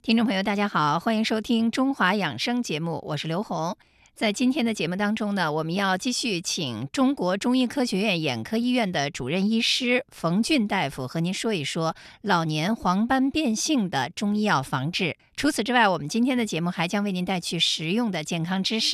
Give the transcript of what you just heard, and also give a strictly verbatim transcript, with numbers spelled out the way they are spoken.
听众朋友，大家好，欢迎收听中华养生节目，我是刘红。在今天的节目当中呢，我们要继续请中国中医科学院眼科医院的主任医师冯俊大夫和您说一说老年黄斑变性的中医药防治。除此之外，我们今天的节目还将为您带去实用的健康知识。